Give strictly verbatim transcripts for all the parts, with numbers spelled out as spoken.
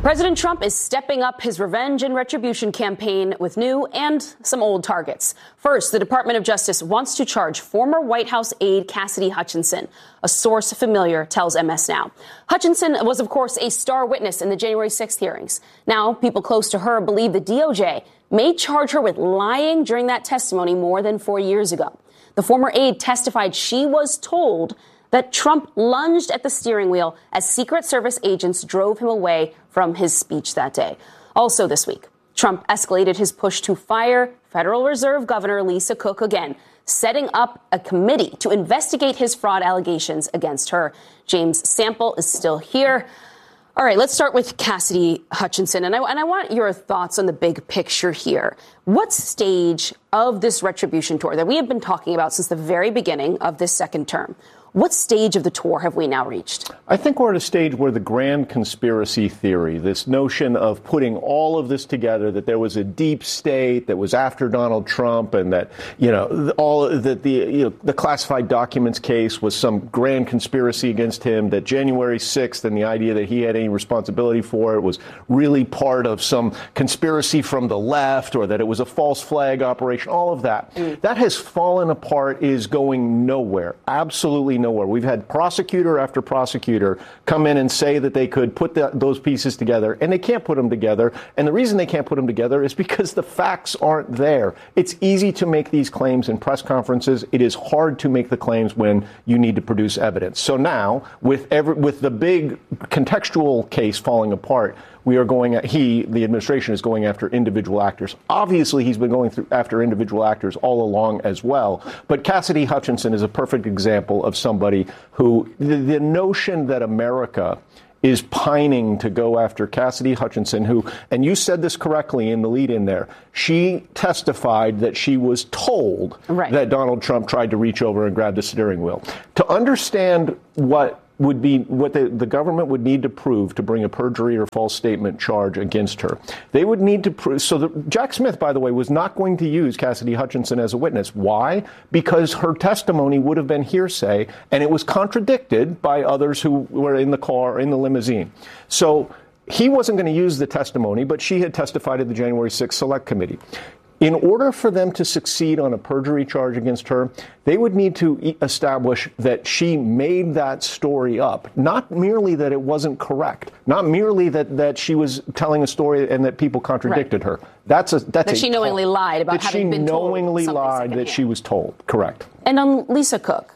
President Trump is stepping up his revenge and retribution campaign with new and some old targets. First, the Department of Justice wants to charge former White House aide Cassidy Hutchinson. A source familiar tells M S Now. Hutchinson was, of course, a star witness in the January sixth hearings. Now, people close to her believe the D O J may charge her with lying during that testimony more than four years ago. The former aide testified she was told that Trump lunged at the steering wheel as Secret Service agents drove him away from his speech that day. Also this week, Trump escalated his push to fire Federal Reserve Governor Lisa Cook again, setting up a committee to investigate his fraud allegations against her. James Sample is still here. All right, let's start with Cassidy Hutchinson, and I, and I want your thoughts on the big picture here. What stage of this retribution tour that we have been talking about since the very beginning of this second term, what stage of the tour have we now reached? I think we're at a stage where the grand conspiracy theory, this notion of putting all of this together, that there was a deep state that was after Donald Trump, and that, you know, all that the, you know, the classified documents case was some grand conspiracy against him, that January sixth and the idea that he had any responsibility for it was really part of some conspiracy from the left, or that it was a false flag operation, all of that. Mm. That has fallen apart, is going nowhere. Absolutely nowhere. We've had prosecutor after prosecutor come in and say that they could put the, those pieces together, and they can't put them together. And the reason they can't put them together is because the facts aren't there. It's easy to make these claims in press conferences. It is hard to make the claims when you need to produce evidence. So now, with every, with the big contextual case falling apart, we are going at, he, the administration, is going after individual actors. Obviously, he's been going through after individual actors all along as well. But Cassidy Hutchinson is a perfect example of somebody who, the, the notion that America is pining to go after Cassidy Hutchinson, who, and you said this correctly in the lead in there, she testified that she was told right. that Donald Trump tried to reach over and grab the steering wheel. To understand what would be what the, the government would need to prove to bring a perjury or false statement charge against her. They would need to prove. So the, Jack Smith, by the way, was not going to use Cassidy Hutchinson as a witness. Why? Because her testimony would have been hearsay, and it was contradicted by others who were in the car, in the limousine. So he wasn't going to use the testimony, but she had testified at the January sixth Select Committee. In order for them to succeed on a perjury charge against her, they would need to e- establish that she made that story up, not merely that it wasn't correct, not merely that, that she was telling a story and that people contradicted right. her. That's a that's that a she knowingly told, lied about having been told. That she knowingly lied that she was told. Correct. And on Lisa Cook,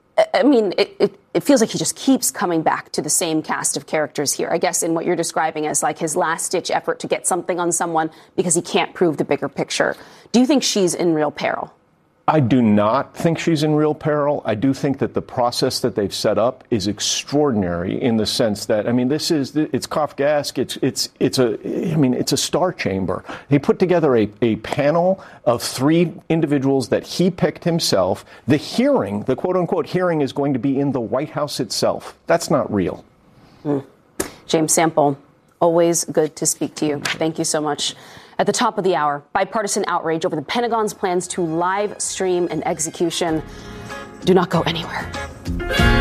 I mean, it, it, it feels like he just keeps coming back to the same cast of characters here, I guess, in what you're describing as like his last-ditch effort to get something on someone because he can't prove the bigger picture. Do you think she's in real peril? I do not think she's in real peril. I do think that the process that they've set up is extraordinary in the sense that, I mean, this is, it's Kafkaesque. It's, it's, it's a, I mean, it's a star chamber. He put together a, a panel of three individuals that he picked himself. The hearing, the quote unquote hearing, is going to be in the White House itself. That's not real. Mm. James Sample, always good to speak to you. Thank you so much. At the top of the hour, bipartisan outrage over the Pentagon's plans to live stream an execution. Do not go anywhere.